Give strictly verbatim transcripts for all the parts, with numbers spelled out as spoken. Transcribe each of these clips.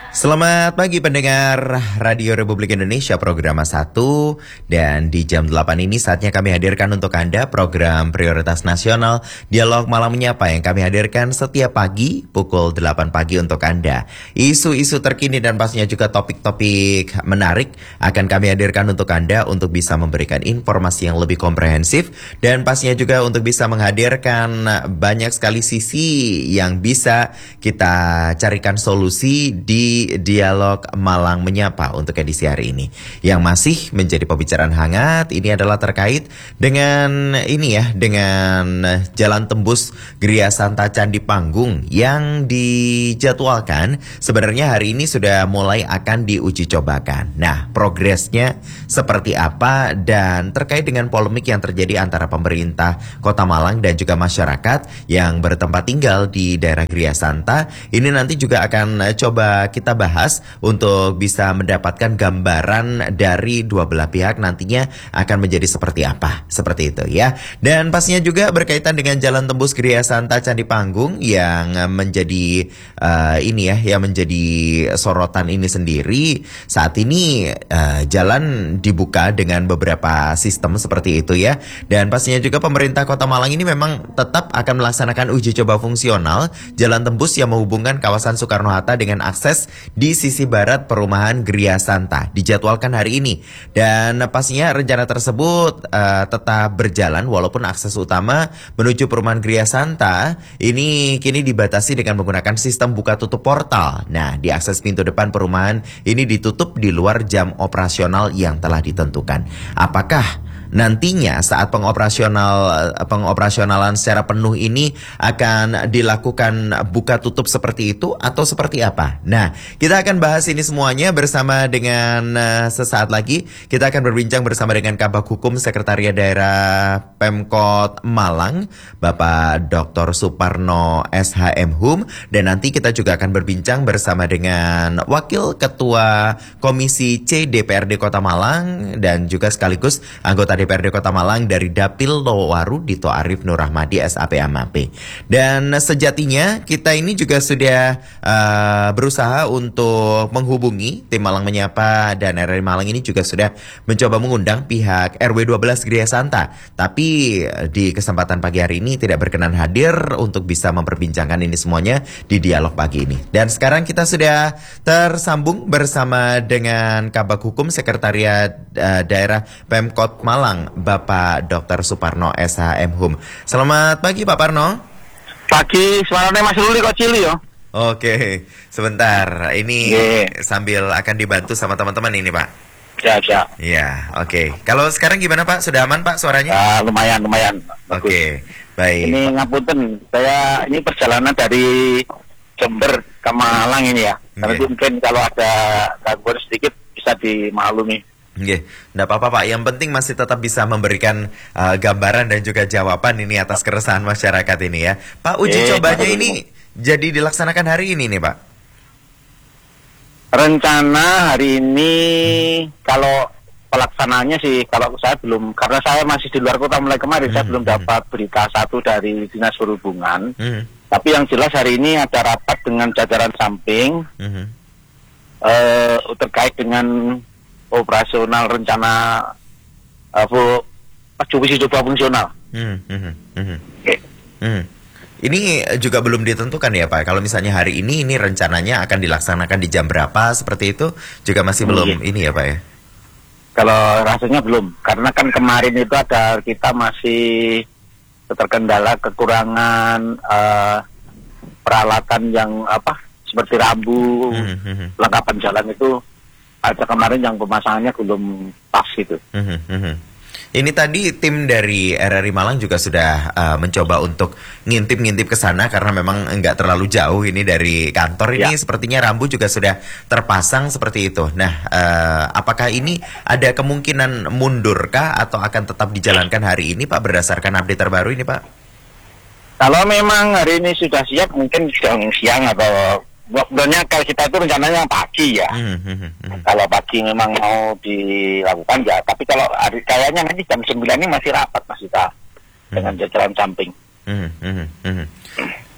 Selamat pagi pendengar Radio Republik Indonesia program satu, dan di jam delapan ini saatnya kami hadirkan untuk Anda program Prioritas Nasional Dialog Malam Menyapa yang kami hadirkan setiap pagi pukul delapan pagi untuk Anda. Isu-isu terkini dan pastinya juga topik-topik menarik akan kami hadirkan untuk Anda untuk bisa memberikan informasi yang lebih komprehensif dan pastinya juga untuk bisa menghadirkan banyak sekali sisi yang bisa kita carikan solusi di Dialog Malang Menyapa untuk edisi hari ini. Yang masih menjadi pembicaraan hangat ini adalah terkait dengan ini ya, dengan jalan tembus Gria Santa Candi Panggung yang dijadwalkan sebenarnya hari ini sudah mulai akan diuji cobakan. Nah, progresnya seperti apa dan terkait dengan polemik yang terjadi antara pemerintah Kota Malang dan juga masyarakat yang bertempat tinggal di daerah Gria Santa, ini nanti juga akan coba kita Kita bahas untuk bisa mendapatkan gambaran dari dua belah pihak nantinya akan menjadi seperti apa, seperti itu ya. Dan pastinya juga berkaitan dengan jalan tembus Gria Santa Candi Panggung yang menjadi uh, ini ya, yang menjadi sorotan ini sendiri. Saat ini uh, jalan dibuka dengan beberapa sistem seperti itu ya. Dan pastinya juga pemerintah Kota Malang ini memang tetap akan melaksanakan uji coba fungsional jalan tembus yang menghubungkan kawasan Soekarno-Hatta dengan akses di sisi barat perumahan Gria Santa dijadwalkan hari ini, dan pastinya rencana tersebut uh, tetap berjalan walaupun akses utama menuju perumahan Gria Santa ini kini dibatasi dengan menggunakan sistem buka tutup portal. Nah, di akses pintu depan perumahan ini ditutup di luar jam operasional yang telah ditentukan. Apakah nantinya saat pengoperasional pengoperasionalan secara penuh ini akan dilakukan buka tutup seperti itu atau seperti apa? Nah, kita akan bahas ini semuanya bersama dengan uh, sesaat lagi. Kita akan berbincang bersama dengan Kabag Hukum Sekretariat Daerah Pemkot Malang, Bapak Doktor Suparno S H M Hum, dan nanti kita juga akan berbincang bersama dengan Wakil Ketua Komisi C D P R D Kota Malang dan juga sekaligus anggota D P R D Kota Malang dari Dapil Lowaru, Dito Arif Nur Rahmadi S A P M A P. Dan sejatinya kita ini juga sudah uh, berusaha untuk menghubungi tim Malang Menyapa, dan R R I Malang ini juga sudah mencoba mengundang pihak R W dua belas Gria Santa. Tapi di kesempatan pagi hari ini tidak berkenan hadir untuk bisa memperbincangkan ini semuanya di dialog pagi ini. Dan sekarang kita sudah tersambung bersama dengan Kabag Hukum Sekretariat uh, Daerah Pemkot Malang, Bapak Doktor Suparno S H M Hum. Selamat pagi Pak Parno. Pagi, suaranya Mas Ruli kok cili ya. Oke, sebentar. Ini yeah. Sambil akan dibantu sama teman-teman ini Pak. Ya, ya. Ya, oke. Kalau sekarang gimana Pak? Sudah aman Pak suaranya? Ya, lumayan, lumayan. Oke, baik. Ini ngapunten, saya ini perjalanan dari Jember ke Malang ini ya. Karena yeah. mungkin kalau ada gangguan sedikit bisa dimaklumi. Oke, enggak apa-apa Pak. Yang penting masih tetap bisa memberikan uh, gambaran dan juga jawaban ini atas keresahan masyarakat ini ya. Pak, uji eh, cobanya ini jadi dilaksanakan hari ini nih Pak? Rencana hari ini hmm. kalau pelaksanaannya sih, kalau saya belum, karena saya masih di luar kota mulai kemarin, hmm. saya belum dapat berita satu dari Dinas Perhubungan. Hmm. Tapi yang jelas hari ini ada rapat dengan jajaran samping hmm. uh, terkait dengan operasional rencana uh, uji coba fungsional. Hmm, hmm, hmm. Okay. Hmm. Ini juga belum ditentukan ya Pak. Kalau misalnya hari ini ini rencananya akan dilaksanakan di jam berapa seperti itu juga masih hmm, belum iya. ini ya Pak ya. Kalau rasanya belum, karena kan kemarin itu ada kita masih terkendala kekurangan uh, peralatan yang apa seperti rambu, hmm, hmm. lengkapan jalan itu. Ada kemarin yang pemasangannya belum pas gitu. Mm-hmm, mm-hmm. Ini tadi tim dari R R I Malang juga sudah uh, mencoba untuk ngintip-ngintip ke sana karena memang enggak terlalu jauh ini dari kantor. Ini ya. Sepertinya rambu juga sudah terpasang seperti itu. Nah, uh, apakah ini ada kemungkinan mundurkah atau akan tetap dijalankan hari ini Pak berdasarkan update terbaru ini Pak? Kalau memang hari ini sudah siap mungkin siang siang atau sebenarnya kalau kita itu rencananya pagi ya. Hmm, hmm, hmm. Kalau pagi memang mau dilakukan ya. Tapi kalau hari, kayaknya nanti jam sembilan ini masih rapat Mas kita hmm. dengan jajaran samping. Hmm, hmm, hmm.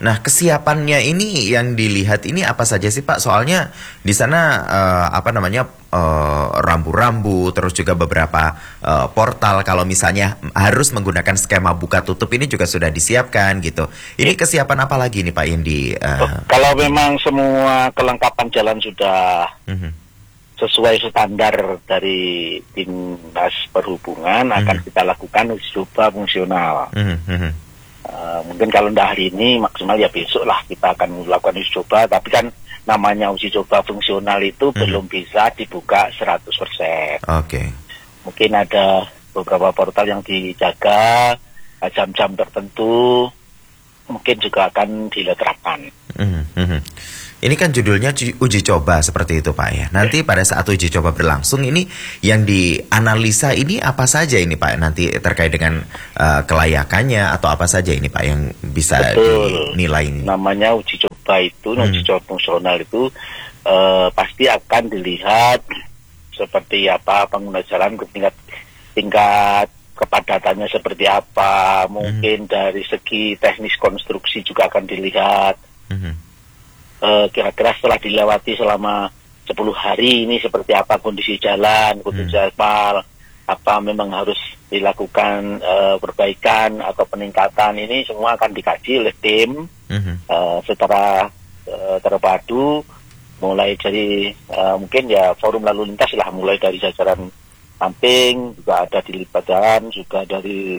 Nah, kesiapannya ini yang dilihat ini apa saja sih Pak? Soalnya di sana uh, apa namanya uh, rambu-rambu, terus juga beberapa uh, portal kalau misalnya harus menggunakan skema buka tutup ini juga sudah disiapkan gitu. Ini kesiapan apa lagi nih Pak yang di? Uh, kalau memang semua kelengkapan jalan sudah uh-huh. sesuai standar dari Dinas Perhubungan, uh-huh. akan kita lakukan uji coba fungsional. Uh-huh. Uh-huh. Uh, mungkin kalau tidak hari ini maksimal ya besok lah kita akan melakukan uji coba, tapi kan namanya uji coba fungsional itu hmm. belum bisa dibuka seratus persen. Oke. Okay. Mungkin ada beberapa portal yang dijaga, jam-jam tertentu mungkin juga akan diletakkan. Hmm. Hmm. Ini kan judulnya uji coba seperti itu Pak ya. Nanti pada saat uji coba berlangsung ini yang dianalisa ini apa saja ini Pak? Nanti terkait dengan uh, kelayakannya atau apa saja ini Pak yang bisa Betul. dinilai ini? Namanya uji coba itu, hmm. uji coba fungsional itu uh, pasti akan dilihat seperti apa pengguna jalan, tingkat tingkat kepadatannya seperti apa. Mungkin hmm. dari segi teknis konstruksi juga akan dilihat. Hmm. Uh, kira-kira setelah dilewati selama sepuluh hari ini seperti apa kondisi jalan, kondisi hmm. aspal, apa memang harus dilakukan uh, perbaikan atau peningkatan, ini semua akan dikaji oleh tim hmm. uh, secara uh, terpadu, mulai dari uh, mungkin ya forum lalu lintas lah, mulai dari jajaran samping, juga ada dilibatkan, juga dari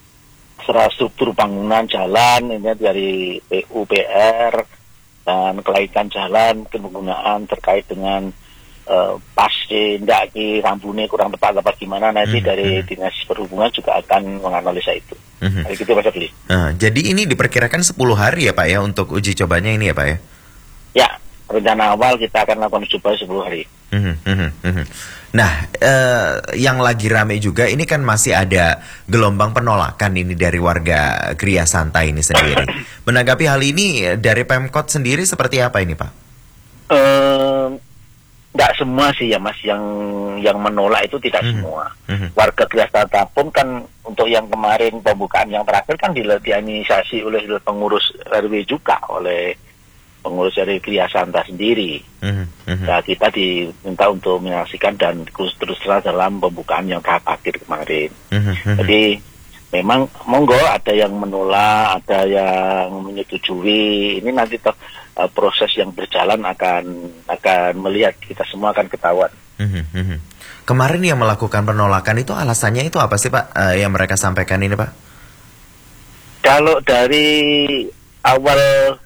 struktur bangunan jalan, ini dari P U P R, dan kelaikan jalan, penggunaan terkait dengan uh, pasti ndak ki rambune kurang tepat apa gimana, nanti mm-hmm. dari Dinas Perhubungan juga akan menganalisa itu. Mm-hmm. Hari itu Mas Abli. Uh, jadi ini diperkirakan sepuluh hari ya Pak ya untuk uji cobanya ini ya Pak ya? Ya, rencana awal kita akan lakukan uji coba sepuluh hari. Mm-hmm. Mm-hmm. Nah, uh, yang lagi rame juga ini kan masih ada gelombang penolakan ini dari warga Gria Santai ini sendiri. Menanggapi hal ini dari Pemkot sendiri seperti apa ini Pak? Tidak uh, semua sih ya Mas, yang yang menolak itu tidak mm-hmm. semua. Mm-hmm. Warga Gria Santai pun kan untuk yang kemarin pembukaan yang terakhir kan diinisiasi oleh pengurus R W juga, oleh pengurus dari Gria Santai sendiri. Mm-hmm. Nah, kita diminta untuk menyaksikan dan terus terang dalam pembukaan yang tahap akhir kemarin. Mm-hmm. Jadi memang monggo, ada yang menolak, ada yang menyetujui. Ini nanti toh, uh, proses yang berjalan akan akan melihat, kita semua akan ketahuan. Mm-hmm. Kemarin yang melakukan penolakan itu alasannya itu apa sih Pak, uh, yang mereka sampaikan ini Pak? Kalau dari awal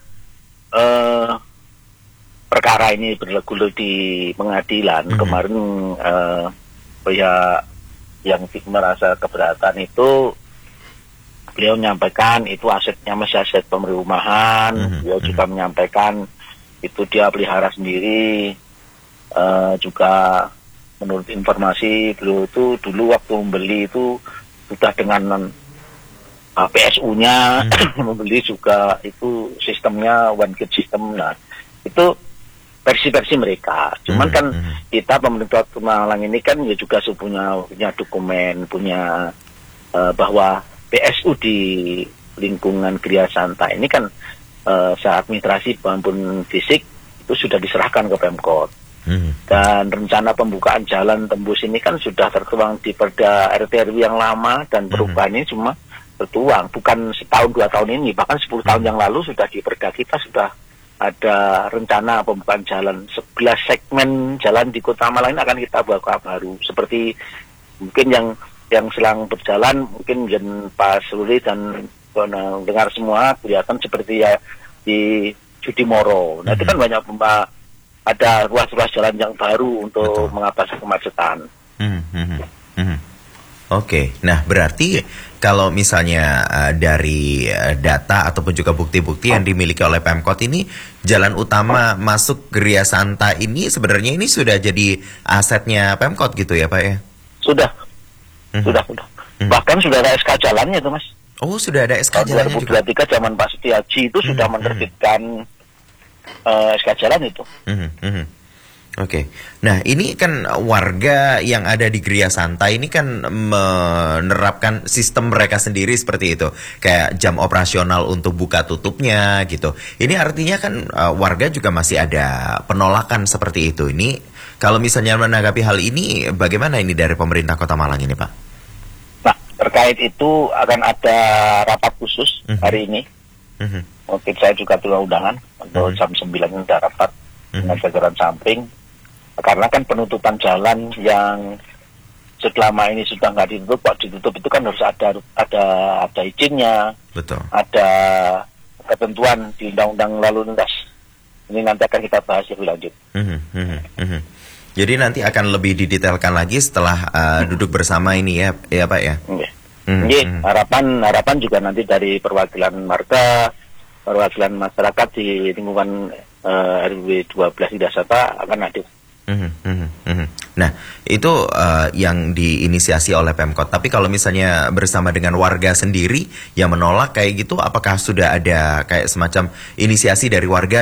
Uh, perkara ini bergulir di pengadilan, mm-hmm. kemarin uh, pihak yang merasa keberatan itu, beliau menyampaikan itu asetnya masih aset perumahan, mm-hmm. beliau juga menyampaikan itu dia pelihara sendiri, uh, juga menurut informasi beliau itu dulu waktu membeli itu sudah dengan P S U-nya hmm. membeli juga itu sistemnya one gate system. Nah, itu versi-versi mereka. Cuman hmm. kan hmm. kita pemerintah Malang ini kan ya juga punya punya dokumen, punya uh, bahwa P S U di lingkungan Gria Santai ini kan uh, saat administrasi maupun fisik itu sudah diserahkan ke Pemkot. Hmm. Dan rencana pembukaan jalan tembus ini kan sudah tertuang di Perda R T R W yang lama, dan perubahan hmm. ini cuma tertuang, bukan setahun dua tahun ini, bahkan sepuluh tahun yang lalu sudah di Perda kita sudah ada rencana pembukaan jalan. sebelas segmen jalan di Kota Malang ini akan kita buka baru, seperti mungkin yang yang selang berjalan, mungkin dan Pak Suri dan dengar semua kelihatan seperti ya di Judimoro. Nah, mm-hmm. itu kan banyak ada ruas-ruas jalan yang baru untuk Betul. mengatasi kemacetan. Mm-hmm. Mm-hmm. Oke, okay. Nah berarti kalau misalnya uh, dari uh, data ataupun juga bukti-bukti yang dimiliki oleh Pemkot ini, jalan utama masuk Gria Santai ini sebenarnya ini sudah jadi asetnya Pemkot gitu ya Pak ya? Sudah, mm-hmm. sudah, sudah. Mm-hmm. Bahkan sudah ada S K jalannya tuh Mas. Oh, sudah ada S K jalannya juga. dua ribu dua puluh tiga zaman Pak Setiaji itu mm-hmm. sudah menerbitkan uh, S K jalan itu. Mm-hmm. Oke, nah ini kan warga yang ada di Gria Santai ini kan menerapkan sistem mereka sendiri seperti itu, kayak jam operasional untuk buka tutupnya gitu. Ini artinya kan uh, warga juga masih ada penolakan seperti itu. Ini kalau misalnya menanggapi hal ini, bagaimana ini dari pemerintah Kota Malang ini, Pak? Nah, terkait itu akan ada rapat khusus mm-hmm. hari ini. Mm-hmm. Mungkin saya juga terima undangan untuk mm-hmm. jam sembilan ini ada rapat mm-hmm. dengan jajaran samping. Karena kan penutupan jalan yang selama ini sudah nggak ditutup, kok ditutup itu kan harus ada ada ada izinnya, betul. Ada ketentuan di undang-undang lalu lintas. Ini nanti akan kita bahas lebih lanjut. Mm-hmm, mm-hmm. Jadi nanti akan lebih didetailkan lagi setelah uh, duduk bersama ini ya, ya Pak ya. Okay. Mm-hmm. Jadi, harapan harapan juga nanti dari perwakilan warga, perwakilan masyarakat di lingkungan uh, R W dua belas di Dasata akan hadir. Mm-hmm, mm-hmm. Nah, itu uh, yang diinisiasi oleh Pemkot. Tapi kalau misalnya bersama dengan warga sendiri yang menolak kayak gitu, apakah sudah ada kayak semacam inisiasi dari warga